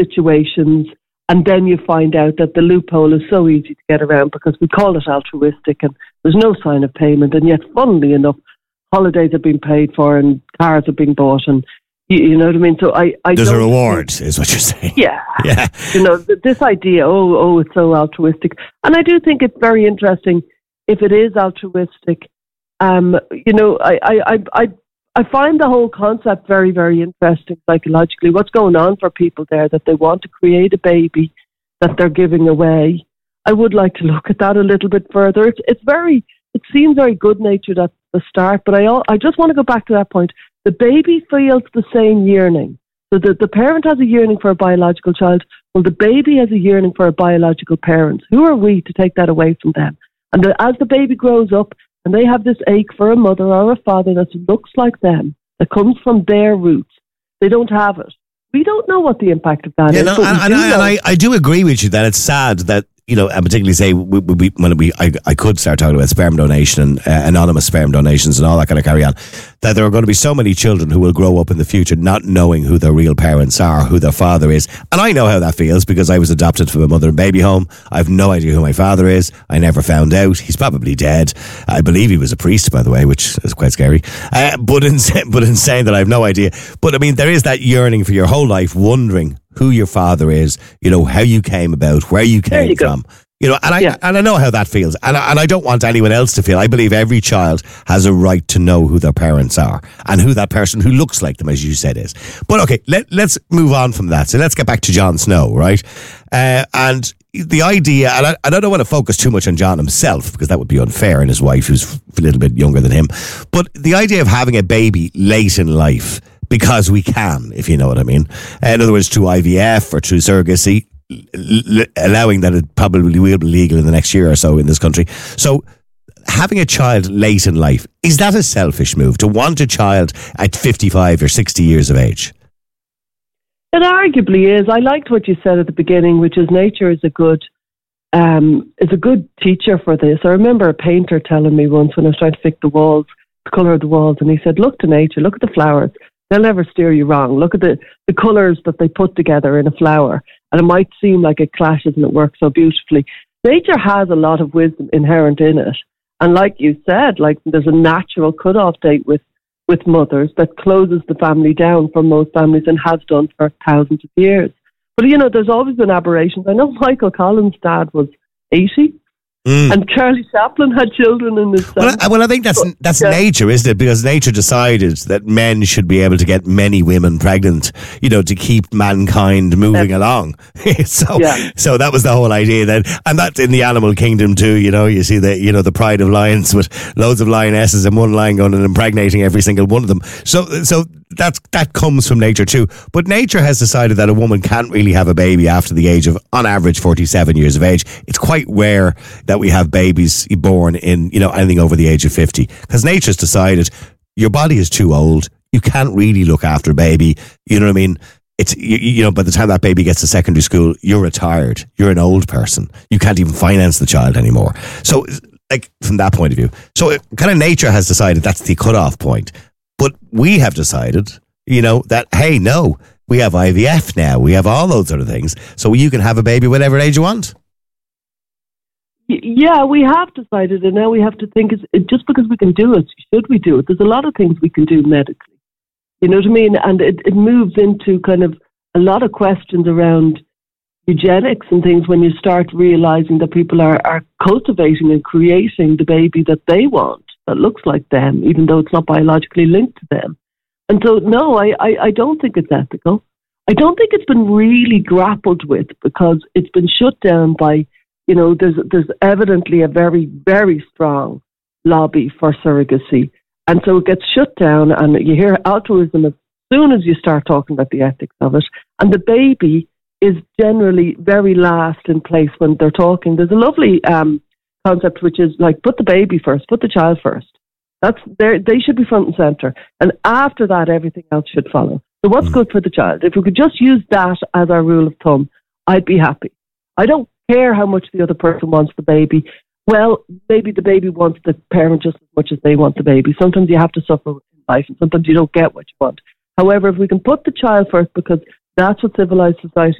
situations, and then you find out that the loophole is so easy to get around because we call it altruistic and there's no sign of payment, and yet, funnily enough, holidays have been paid for and cars are being bought, and you know what I mean? So I there's a reward, is what you're saying. Yeah. Yeah. You know, this idea, it's so altruistic. And I do think it's very interesting if it is altruistic. You know, I find the whole concept very, very interesting psychologically. What's going on for people there, that they want to create a baby that they're giving away. I would like to look at that a little bit further. It seems very good-natured at the start, but I just want to go back to that point. The baby feels the same yearning. So the parent has a yearning for a biological child. Well, the baby has a yearning for a biological parent. Who are we to take that away from them? And as the baby grows up and they have this ache for a mother or a father that looks like them, that comes from their roots, they don't have it. We don't know what the impact of that is. No, I do agree with you that it's sad that, you know, and particularly say I could start talking about sperm donation and anonymous sperm donations and all that kind of carry on, that there are going to be so many children who will grow up in the future not knowing who their real parents are, who their father is. And I know how that feels because I was adopted from a mother and baby home. I have no idea who my father is. I never found out. He's probably dead. I believe he was a priest, by the way, which is quite scary. But in saying that, I have no idea. But I mean, there is that yearning for your whole life, wondering who your father is, you know, how you came about, where you came from. You know, and I know how that feels, and I don't want anyone else to feel. I believe every child has a right to know who their parents are and who that person who looks like them, as you said, is. But okay, let's move on from that. So let's get back to Jon Snow, right? And the idea, and I don't want to focus too much on Jon himself because that would be unfair, and his wife, who's a little bit younger than him. But the idea of having a baby late in life, because we can, if you know what I mean. In other words, through IVF or through surrogacy, allowing that it probably will be legal in the next year or so in this country. So having a child late in life, is that a selfish move to want a child at 55 or 60 years of age? It arguably is. I liked what you said at the beginning, which is nature is a good teacher for this. I remember a painter telling me once when I was trying to pick the colour of the walls, and he said, look to nature, look at the flowers. They'll never steer you wrong. Look at the colours that they put together in a flower. And it might seem like it clashes and it works so beautifully. Nature has a lot of wisdom inherent in it. And like you said, like there's a natural cut-off date with mothers that closes the family down for most families and has done for thousands of years. But, you know, there's always been aberrations. I know Michael Collins' dad was 80. And Charlie Chaplin had children in his son. Well, I think that's nature, isn't it? Because nature decided that men should be able to get many women pregnant, you know, to keep mankind moving along. So that was the whole idea then. And that's in the animal kingdom too, you know. You see the pride of lions with loads of lionesses and one lion going and impregnating every single one of them. So that comes from nature too. But nature has decided that a woman can't really have a baby after the age of, on average, 47 years of age. It's quite rare that we have babies born in, you know, anything over the age of 50. Because nature's decided your body is too old. You can't really look after a baby. You know what I mean? It's, you know, by the time that baby gets to secondary school, you're retired. You're an old person. You can't even finance the child anymore. So, like, from that point of view. So, kind of nature has decided that's the cutoff point. But we have decided, you know, that, hey, no, we have IVF now. We have all those other things. So you can have a baby whatever age you want. Yeah, we have decided, and now we have to think, just because we can do it, should we do it? There's a lot of things we can do medically. You know what I mean? And it moves into kind of a lot of questions around eugenics and things when you start realizing that people are cultivating and creating the baby that they want, that looks like them, even though it's not biologically linked to them. And so, no, I don't think it's ethical. I don't think it's been really grappled with because it's been shut down by, you know, there's evidently a very, very strong lobby for surrogacy. And so it gets shut down, and you hear altruism as soon as you start talking about the ethics of it. And the baby is generally very last in place when they're talking. There's a lovely concept which is like, put the baby first, put the child first. They should be front and centre. And after that, everything else should follow. So what's good for the child? If we could just use that as our rule of thumb, I'd be happy. I don't care how much the other person wants the baby. Well, maybe the baby wants the parent just as much as they want the baby. Sometimes you have to suffer in life, and sometimes you don't get what you want. However, if we can put the child first, because that's what civilized society